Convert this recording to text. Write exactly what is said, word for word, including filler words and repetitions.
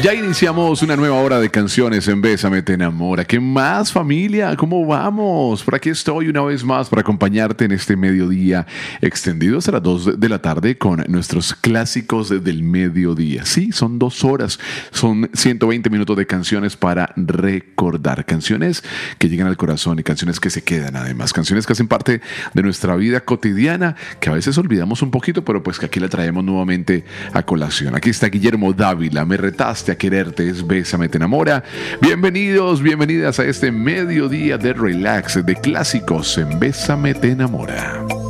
Ya iniciamos una nueva hora de canciones en Bésame Te Enamora. ¿Qué más, familia? ¿Cómo vamos? Por aquí estoy una vez más para acompañarte en este mediodía extendido hasta las dos de la tarde con nuestros clásicos del mediodía. Sí, son dos horas, son ciento veinte minutos de canciones para recordar. Canciones que llegan al corazón y canciones que se quedan además. Canciones que hacen parte de nuestra vida cotidiana, que a veces olvidamos un poquito, pero pues que aquí la traemos nuevamente a colación. Aquí está Guillermo Dávila, Me retaste a quererte, es Bésame Te Enamora. Bienvenidos, bienvenidas a este mediodía de relax, de clásicos en Bésame Te Enamora.